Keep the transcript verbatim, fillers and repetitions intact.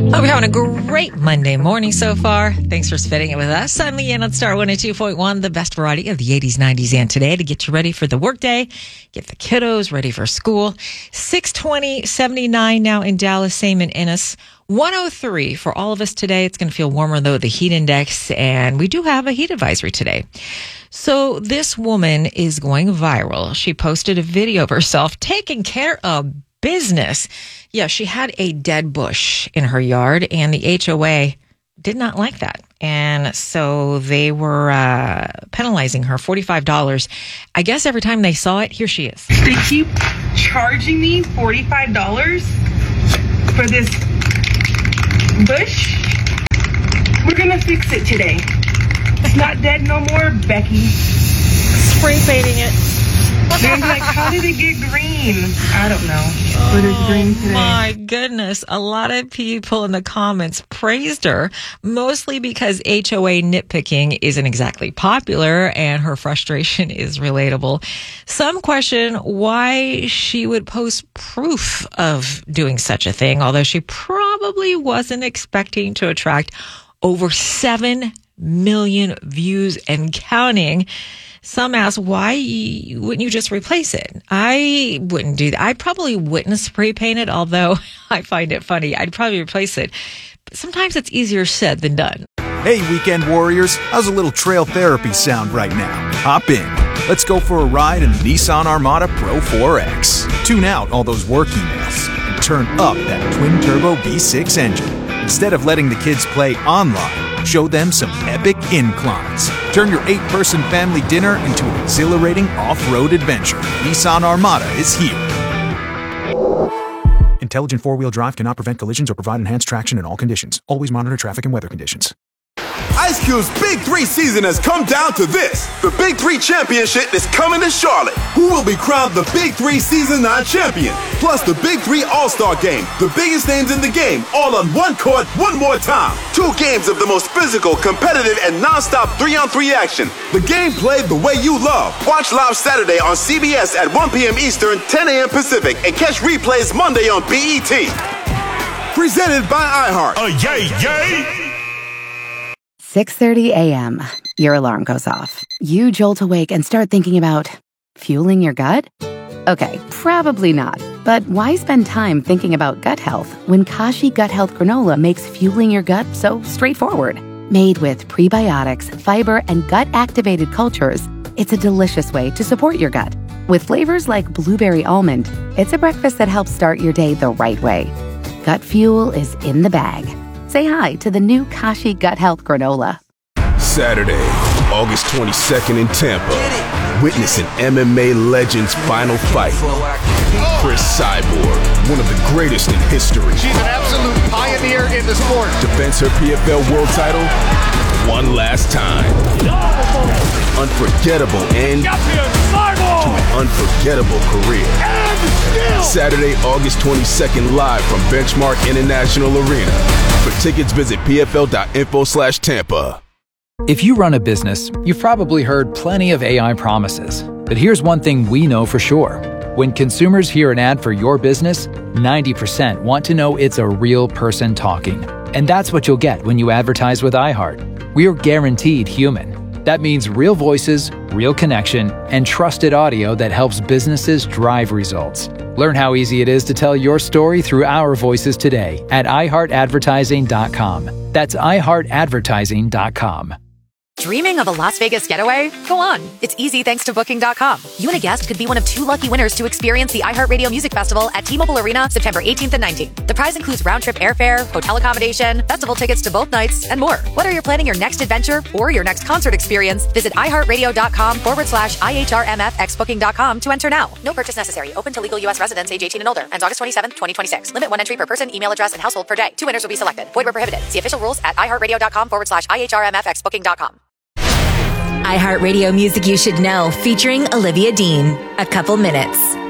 Hope you're having a great Monday morning so far. Thanks for spending it with us. I'm Leanne on Star one oh two point one, the best variety of the eighties, nineties, and today to get you ready for the workday, get the kiddos ready for school. six twenty, seventy-nine now in Dallas, same in Ennis. one oh three for all of us today. It's going to feel warmer, though, the heat index, and we do have a heat advisory today. So this woman is going viral. She posted a video of herself taking care of business. Yeah, she had a dead bush in her yard, and the H O A did not like that. And so they were uh, penalizing her forty-five dollars. I guess every time they saw it, here she is. They keep charging me forty-five dollars for this bush. We're going to fix it today. It's not dead no more, Becky. Spray painting it. They're like, how did it get green? I don't know. But it's green today. Oh my goodness. A lot of people in the comments praised her, mostly because H O A nitpicking isn't exactly popular and her frustration is relatable. Some question why she would post proof of doing such a thing, although she probably wasn't expecting to attract over seven million views and counting. Some ask, why wouldn't you just replace it? I wouldn't do that. I probably wouldn't spray paint it, although I find it funny. I'd probably replace it. But sometimes it's easier said than done. Hey, weekend warriors. How's a little trail therapy sound right now? Hop in. Let's go for a ride in the Nissan Armada Pro four X. Tune out all those work emails and turn up that twin-turbo V six engine. Instead of letting the kids play online, show them some epic inclines. Turn your eight-person family dinner into an exhilarating off-road adventure. Nissan Armada is here. Intelligent four-wheel drive cannot prevent collisions or provide enhanced traction in all conditions. Always monitor traffic and weather conditions. Ice Cube's Big Three season has come down to this. The Big Three Championship is coming to Charlotte. Who will be crowned the Big Three Season nine champion? Plus the Big Three All-Star Game. The biggest names in the game, all on one court, one more time. Two games of the most physical, competitive, and non-stop three-on-three action. The game played the way you love. Watch live Saturday on C B S at one p.m. Eastern, ten a.m. Pacific, and catch replays Monday on B E T. Presented by iHeart. Oh, yay, yay! six thirty a.m. Your alarm goes off. You jolt awake and start thinking about fueling your gut? Okay, probably not. But why spend time thinking about gut health when Kashi Gut Health Granola makes fueling your gut so straightforward? Made with prebiotics, fiber, and gut-activated cultures, it's a delicious way to support your gut. With flavors like blueberry almond, it's a breakfast that helps start your day the right way. Gut fuel is in the bag. Say hi to the new Kashi Gut Health Granola. Saturday, August twenty-second in Tampa. Witness an M M A legend's final fight. Chris Cyborg, one of the greatest in history. She's an absolute pioneer in the sport. Defends her P F L world title one last time. Unforgettable end to an unforgettable career. Saturday, August twenty-second, live from Benchmark International Arena. For tickets, visit pfl.info slash Tampa. If you run a business, you've probably heard plenty of A I promises. But here's one thing we know for sure. When consumers hear an ad for your business, ninety percent want to know it's a real person talking. And that's what you'll get when you advertise with iHeart. We're guaranteed human. That means real voices, real connection, and trusted audio that helps businesses drive results. Learn how easy it is to tell your story through our voices today at i heart advertising dot com. That's i heart advertising dot com. Dreaming of a Las Vegas getaway? Go on. It's easy thanks to Booking dot com. You and a guest could be one of two lucky winners to experience the iHeartRadio Music Festival at T-Mobile Arena September eighteenth and nineteenth. The prize includes round-trip airfare, hotel accommodation, festival tickets to both nights, and more. Whether you're planning your next adventure or your next concert experience, visit iHeartRadio.com forward slash IHRMFX Booking dot com to enter now. No purchase necessary. Open to legal U S residents age eighteen and older. Ends August twenty-seventh, twenty twenty-six. Limit one entry per person, email address, and household per day. Two winners will be selected. Void where prohibited. See official rules at iHeartRadio.com forward slash IHRMFX Booking dot com. iHeartRadio Music You Should Know, featuring Olivia Dean. A Couple Minutes.